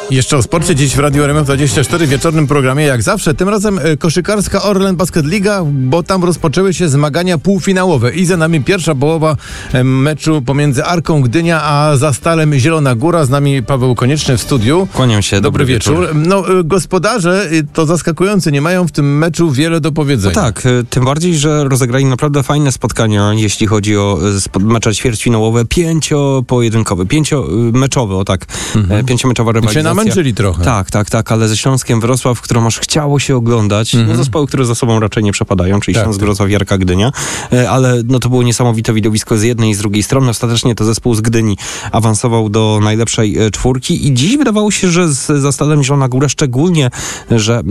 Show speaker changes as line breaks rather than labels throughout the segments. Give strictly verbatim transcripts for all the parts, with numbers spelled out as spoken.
Jeszcze o sporcie dziś w Radiu R M F dwadzieścia cztery w wieczornym programie, jak zawsze. Tym razem koszykarska Orlen Basket Liga, bo tam rozpoczęły się zmagania półfinałowe i za nami pierwsza połowa meczu pomiędzy Arką Gdynia a Zastalem Zielona Góra. Z nami Paweł Konieczny w studiu.
Kłaniam się, dobry,
dobry wieczór.
wieczór.
No, gospodarze, to zaskakujące, nie mają w tym meczu wiele do powiedzenia.
No tak, tym bardziej, że rozegrali naprawdę fajne spotkania, jeśli chodzi o mecze ćwierćfinałowe, pięciopojedynkowe, pięciomeczowe, o tak, mhm. pięciomeczowa rywalizacja.
I się namęczyli trochę.
Tak, tak, tak, ale ze Śląskiem Wrocław, którą aż chciało się oglądać, mhm. no zespoły, które za sobą raczej nie przepadają, czyli tak, Śląsk Wrocław i Arka Gdynia, ale no to było niesamowite widowisko z jednej i z drugiej strony. Ostatecznie to zespół z Gdyni awansował do najlepszej czwórki i dziś wydawało się, że z Zastalem Zielona Góra szczególnie, że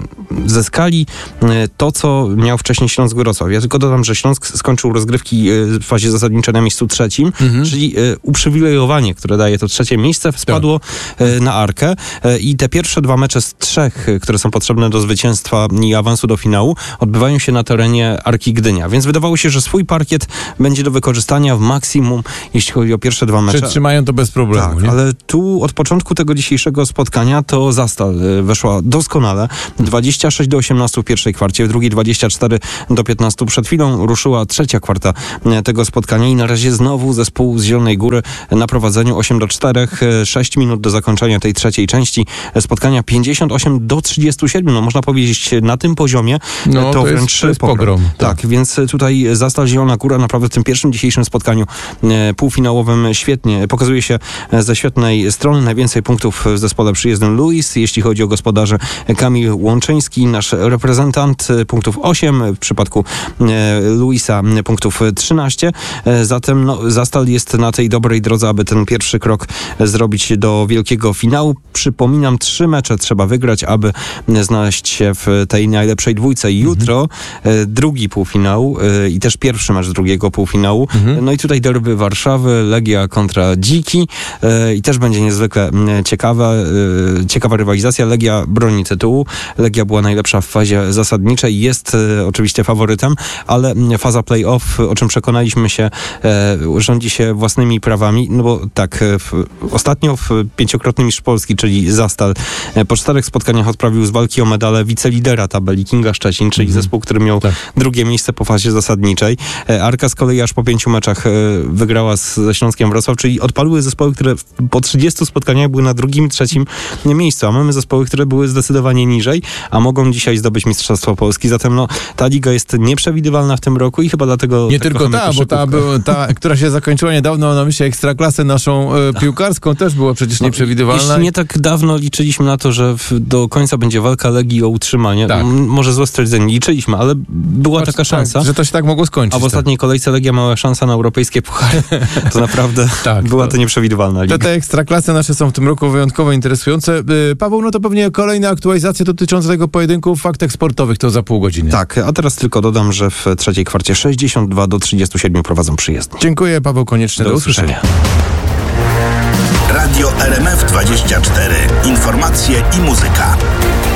zyskali to, co miał wcześniej Śląsk Wrocław. Ja tylko dodam, że Śląsk skończył rozgrywki w fazie zasadniczej na miejscu trzecim, mhm. czyli uprzywilejowanie, które daje to trzecie miejsce, spadło tak. na Arkę i te pierwsze dwa mecze z trzech, które są potrzebne do zwycięstwa i awansu do finału, odbywają się na terenie Arki Gdynia, więc wydawało się, że swój parkiet będzie do wykorzystania w maksimum, jeśli chodzi o pierwsze dwa mecze.
Przetrzymają to bez problemu.
Tak,
nie?
ale tu od początku tego dzisiejszego spotkania to Zastal weszła doskonale. dwadzieścia sześć do osiemnastu w pierwszej kwarcie, w drugiej dwadzieścia cztery do piętnastu. Przed chwilą ruszyła trzecia kwarta tego spotkania i na razie znowu zespół z Zielonej Góry na prowadzeniu osiem do czterech, sześć minut do zakończenia tej trzeciej części spotkania, pięćdziesiąt osiem do trzydziestu siedmiu. No można powiedzieć, na tym poziomie
no,
to,
to
wręcz
jest, to jest
pogrom.
pogrom.
Tak, tak, więc tutaj Zastal Zielona Góra naprawdę w tym pierwszym dzisiejszym spotkaniu e, półfinałowym świetnie pokazuje się ze świetnej strony. Najwięcej punktów w zespole przyjezdnym Luis, jeśli chodzi o gospodarzy Kamil Łączyński, nasz reprezentant, punktów osiem, w przypadku e, Luisa punktów trzynaście. E, zatem no, Zastal jest na tej dobrej drodze, aby ten pierwszy krok zrobić do wielkiego finału. Przypominam, trzy mecze trzeba wygrać, aby znaleźć się w tej najlepszej dwójce. Jutro mhm. e, drugi półfinał e, i też pierwszy mecz drugiego półfinału. Mhm. No i tutaj derby Warszawy, Legia kontra Dziki e, i też będzie niezwykle ciekawa, e, ciekawa rywalizacja. Legia broni tytułu. Legia była najlepsza w fazie zasadniczej, jest e, oczywiście faworytem, ale faza play-off, o czym przekonaliśmy się, e, rządzi się własnymi prawami, no bo tak, w, ostatnio w pięciokrotny mistrz Polski, czyli Zastal, e, po czterech spotkaniach odprawił z walki o medale wicelidera tabeli Kinga Szczecin, czyli mhm. zespół, który miał tak. drugie miejsce po fazie zasadniczej. E, Arka z kolei aż po pięciu meczach e, wygrała z, ze Śląskiem Wrocław, czyli odpadły zespoły, które po trzydziestu spotkaniach były na drugim, trzecim miejscu, a mamy zespoły, które były zdecydowanie niżej, a mogą dzisiaj zdobyć Mistrzostwo Polski. Zatem no, ta liga jest nieprzewidywalna w tym roku i chyba dlatego...
Nie tak tylko ta, bo ta, był, ta, która się zakończyła niedawno na myśli Ekstraklasy naszą e, piłkarską, też była przecież no, nieprzewidywalna.
Jeśli nie tak dawno liczyliśmy na to, że w, do końca będzie walka Legii o utrzymanie. Tak. M- może złe stwierdzenie, liczyliśmy, ale była Patrz, taka szansa.
Tak, że to się tak mogło skończyć.
A w ostatniej tak. kolejce Legia miała szansę na europejskie puchary. To naprawdę tak, była to, to nieprzewidywalna liga.
Te, te ekstraklasy nasze są w tym roku wyjątkowo interesujące. Paweł, no to pewnie kolejna aktualizacja dotycząca tego pojedynku w faktach sportowych to za pół godziny.
Tak, a teraz tylko dodam, że w trzeciej kwarcie sześćdziesiąt dwa do trzydziestu siedmiu prowadzą przyjezdni.
Dziękuję, Paweł Konieczny.
Do, do usłyszenia.
Radio R M F dwadzieścia cztery. Informacje i muzyka.